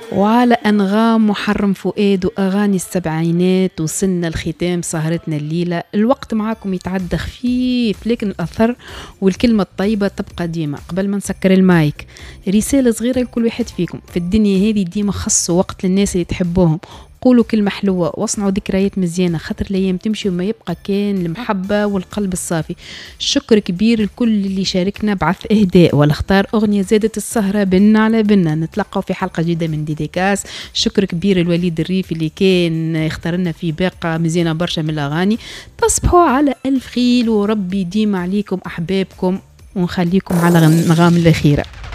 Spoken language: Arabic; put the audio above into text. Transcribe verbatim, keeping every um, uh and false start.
وعلى أنغام محرم فؤاد وأغاني السبعينات وصلنا الختام سهرتنا الليلة. الوقت معاكم يتعدى خفيف لكن الأثر والكلمة الطيبة تبقى ديما. قبل ما نسكر المايك رسالة صغيرة لكل واحد فيكم، في الدنيا هذه ديما خصوا وقت للناس اللي تحبوهم، قولوا كلمة حلوة واصنعوا ذكريات مزيانة، خاطر الأيام تمشي وما يبقى كان المحبة والقلب الصافي. شكر كبير لكل اللي شاركنا بعث إهداء ولا اختار أغنية زادت السهرة بنا على بنا. نتلقوا في حلقة جديدة من ديديكاس. شكر كبير الوليد الريفي اللي كان يختارنا في باقة مزيانة برشا من الأغاني. تصبحوا على ألف خير وربي ديما عليكم أحبابكم ونخليكم على نغام الأخيرة.